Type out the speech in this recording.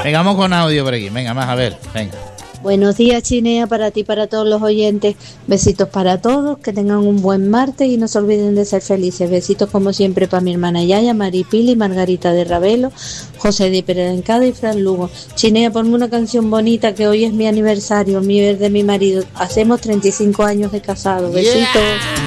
Venga, vamos con audio por aquí. Venga, más a ver. Venga. Buenos días, Chinea, para ti, para todos los oyentes. Besitos para todos, que tengan un buen martes y no se olviden de ser felices. Besitos como siempre para mi hermana Yaya, Maripili, Margarita de Ravelo, José de Perencada y Fran Lugo. Chinea, ponme una canción bonita, que hoy es mi aniversario, de mi marido. Hacemos 35 años de casado. Besitos.